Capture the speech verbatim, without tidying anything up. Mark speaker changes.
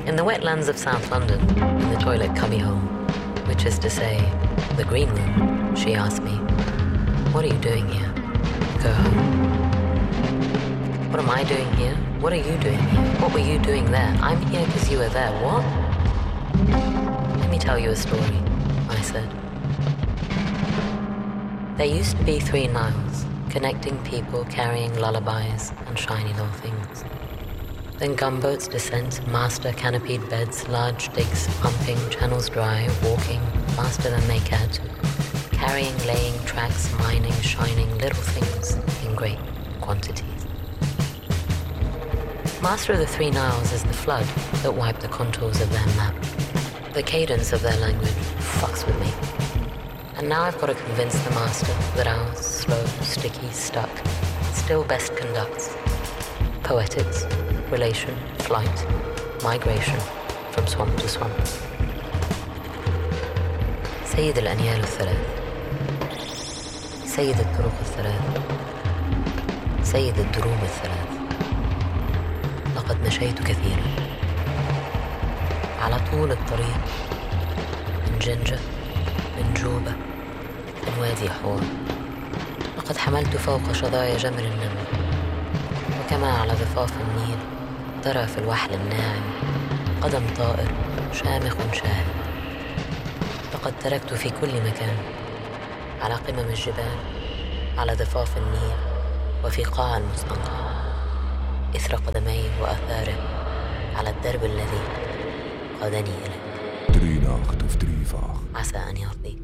Speaker 1: In the wetlands of South London, in the toilet cubbyhole, which is to say, the green room, she asked me, "What are you doing here?" Go home. What am I doing here? What are you doing here? What were you doing there? I'm here because you were there. What? Let me tell you a story, I said. There used to be three Niles, connecting people carrying lullabies and shiny little things. Then gunboats, descent, master canopied beds, large digs, pumping, channels dry, walking, faster than they cared to, carrying, laying tracks, mining, shining, little things in great quantities. Master of the Three Niles is the flood that wiped the contours of their map. The cadence of their language fucks with me. And now I've got to convince the master that our slow, sticky, stuck, still best conducts poetics, relation, flight, migration from swamp to swamp. سيد الأنيال الثلاث، سيد الطرق الثلاث، سيد الدروب الثلاث. لقد مشيت كثيرا على طول الطريق، من جنجة، من جوبة، من وادي حور. لقد حملت فوق شظايا جمر النمل، وكما على ضفاف النيل ترى في الوحل الناعم قدم طائر شامخ شاهد. لقد تركت في كل مكان، على قمم الجبال، على ضفاف النيل، وفي قاع المستنقع، إثر قدمي وآثاره على الدرب الذي قادني إليه. عسى أن يرضيك.